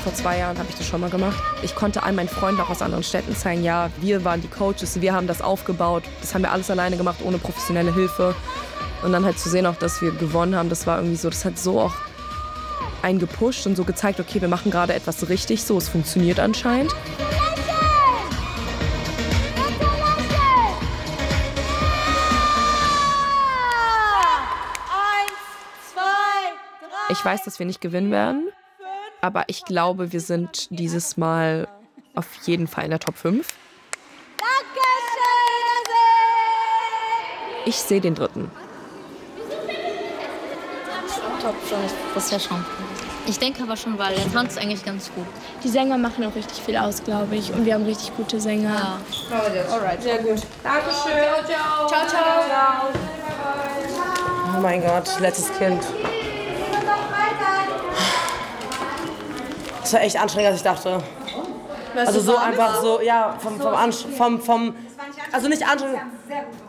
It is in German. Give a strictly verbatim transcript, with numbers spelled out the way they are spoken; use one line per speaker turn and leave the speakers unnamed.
Vor zwei Jahren habe ich das schon mal gemacht. Ich konnte all meinen Freunden auch aus anderen Städten zeigen, ja, wir waren die Coaches, wir haben das aufgebaut. Das haben wir alles alleine gemacht, ohne professionelle Hilfe. Und dann halt zu sehen auch, dass wir gewonnen haben, das war irgendwie so, das hat so auch einen gepusht und so gezeigt, okay, wir machen gerade etwas richtig, so, es funktioniert anscheinend. Ich weiß, dass wir nicht gewinnen werden, aber ich glaube, wir sind dieses Mal auf jeden Fall in der Top fünf. Ich sehe den dritten.
Top fünf, das ist ja schon. Ich denke aber schon, weil der tanzt eigentlich ganz gut.
Die Sänger machen auch richtig viel aus, glaube ich. Und wir haben richtig gute Sänger.
Ja.
Alright.
Sehr gut.
Dankeschön.
Ciao, ciao. Ciao, ciao. Oh mein Gott, letztes Kind. Das war echt anstrengender, als ich dachte. Also so einfach so, ja, vom, vom, vom, vom, also nicht anstrengend.